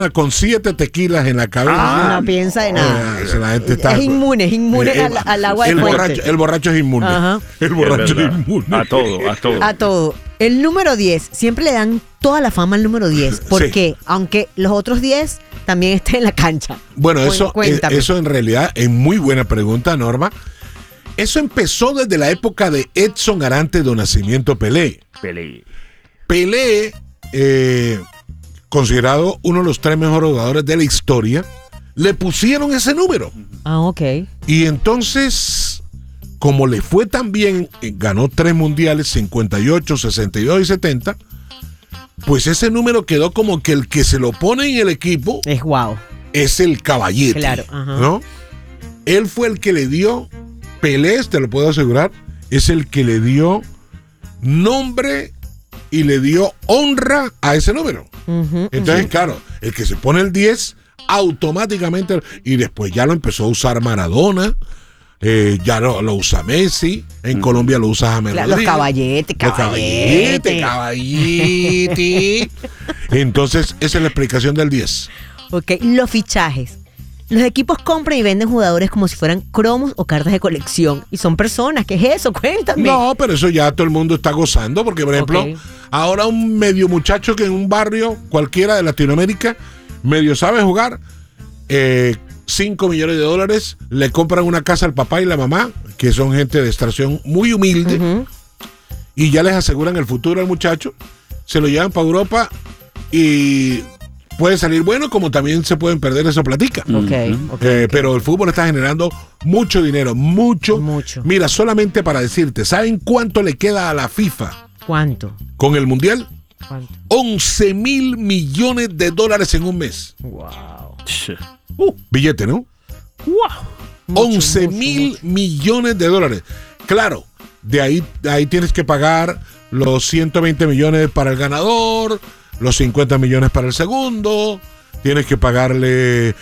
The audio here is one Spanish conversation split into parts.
con 7 tequilas en la cabeza. No piensa de nada. La gente está, es inmune al agua de fuente. El borracho es inmune. Ajá. El borracho es inmune. A todo. El número 10, siempre le dan toda la fama al número 10. ¿Por qué? Aunque los otros 10 también estén en la cancha. Bueno, eso en realidad es muy buena pregunta, Norma. Eso empezó desde la época de Edson Arantes do Nascimento Pelé. Pelé, considerado uno de los 3 mejores jugadores de la historia, le pusieron ese número. Ok. Y entonces, como le fue tan bien, ganó 3 mundiales, 58, 62 y 70, pues ese número quedó como que el que se lo pone en el equipo es guau. Es el caballete. Claro. ¿No? Él fue el que le dio, Pelé, te lo puedo asegurar, es el que le dio nombre y le dio honra a ese número. Entonces, claro, el que se pone el 10 automáticamente, y después ya lo empezó a usar Maradona, ya lo usa Messi, en Colombia lo usa James Rodríguez. Los caballetes. Entonces, esa es la explicación del 10. Ok, los fichajes. Los equipos compran y venden jugadores como si fueran cromos o cartas de colección. Y son personas. ¿Qué es eso? Cuéntame. No, pero eso ya todo el mundo está gozando. Porque, por ejemplo, ahora un medio muchacho que en un barrio cualquiera de Latinoamérica medio sabe jugar, $5 millones, le compran una casa al papá y la mamá, que son gente de extracción muy humilde, y ya les aseguran el futuro al muchacho, se lo llevan para Europa y puede salir bueno, como también se pueden perder esa platica. Pero el fútbol está generando mucho dinero, mucho. Mira, solamente para decirte, ¿saben cuánto le queda a la FIFA? ¿Cuánto? Con el Mundial. ¿Cuánto? $11 millones en un mes. Wow. Billete, ¿no? Wow. 11 mil millones de dólares. Claro, de ahí tienes que pagar los 120 millones para el ganador, los 50 millones para el segundo, tienes que pagarle,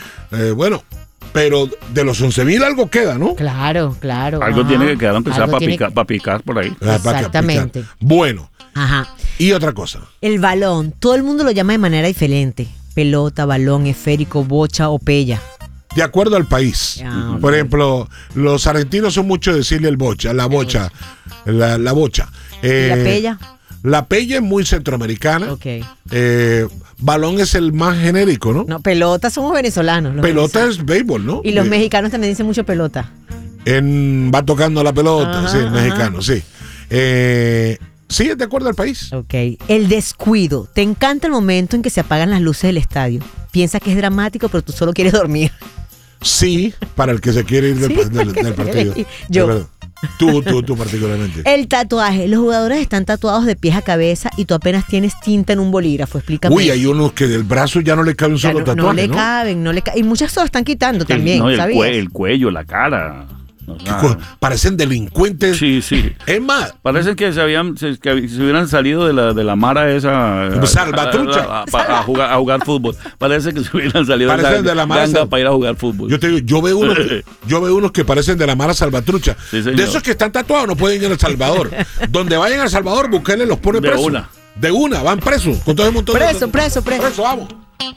pero de los 11,000 algo queda, ¿no? Claro. Algo tiene que quedar, aunque sea para picar por ahí. Exactamente. Bueno. Ajá. Y otra cosa. El balón, todo el mundo lo llama de manera diferente. Pelota, balón, esférico, bocha o pella. De acuerdo al país. Por ejemplo, los argentinos son mucho de decirle la bocha. La bocha. ¿Y la pella? La pella es muy centroamericana. Balón es el más genérico, ¿no? No, pelota somos venezolanos. Pelota es béisbol, ¿no? Y los mexicanos también dicen mucho pelota. Va tocando la pelota, sí, el mexicano, sí. Sí, es de acuerdo al país. Ok. El descuido. Te encanta el momento en que se apagan las luces del estadio. Piensas que es dramático, pero tú solo quieres dormir. Sí, para el que se quiere ir del partido. Yo. Tú particularmente. El tatuaje. Los jugadores están tatuados de pies a cabeza y tú apenas tienes tinta en un bolígrafo. Explícame. Uy, hay unos que del brazo ya no le cabe un solo tatuaje, no le caben. Y muchas se lo están quitando también, ¿sabías? El cuello, la cara. Parecen delincuentes. Sí. Es más, parecen que se hubieran salido de la mara esa salvatrucha a jugar fútbol. Parece que se hubieran salido de la mara para ir a jugar fútbol. Yo te digo, yo veo unos que parecen de la mara salvatrucha. Sí, de esos que están tatuados no pueden ir a El Salvador. Donde vayan a El Salvador, Bukele los pone presos. De una, van presos. Con todo el montón preso. Vamos.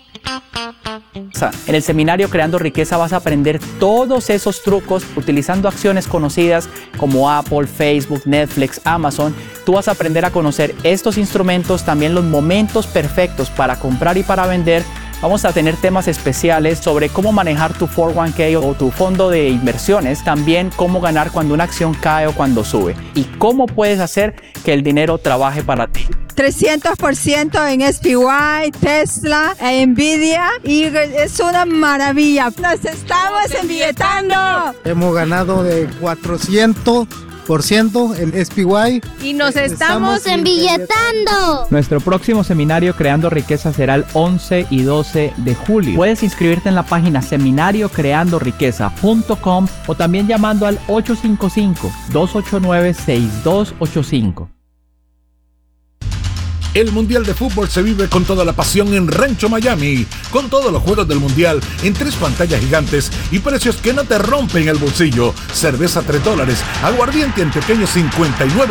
En el seminario Creando Riqueza vas a aprender todos esos trucos utilizando acciones conocidas como Apple, Facebook, Netflix, Amazon. Tú vas a aprender a conocer estos instrumentos, también los momentos perfectos para comprar y para vender. Vamos a tener temas especiales sobre cómo manejar tu 401k o tu fondo de inversiones, también cómo ganar cuando una acción cae o cuando sube y cómo puedes hacer que el dinero trabaje para ti. 300% en SPY, Tesla, Nvidia y es una maravilla. Nos estamos embilletando. Hemos ganado de 400% en SPY. Y nos estamos embilletando. Nuestro próximo seminario Creando Riqueza será el 11 y 12 de julio. Puedes inscribirte en la página seminariocreandoriqueza.com o también llamando al 855-289-6285. El Mundial de Fútbol se vive con toda la pasión en Rancho Miami, con todos los juegos del Mundial en 3 pantallas gigantes y precios que no te rompen el bolsillo. Cerveza $3, aguardiente antioqueño 59